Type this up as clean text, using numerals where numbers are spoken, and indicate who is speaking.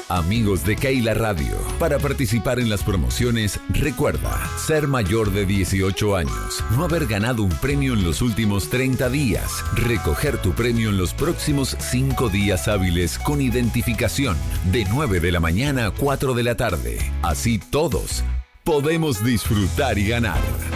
Speaker 1: Amigos de Keila Radio. Para participar en las promociones, recuerda ser mayor de 18 años, no haber ganado un premio en los últimos 30 días, recoger tu premio en los próximos 5 días hábiles con identificación, de 9 de la mañana a 4 de la tarde. Así todos podemos disfrutar y ganar.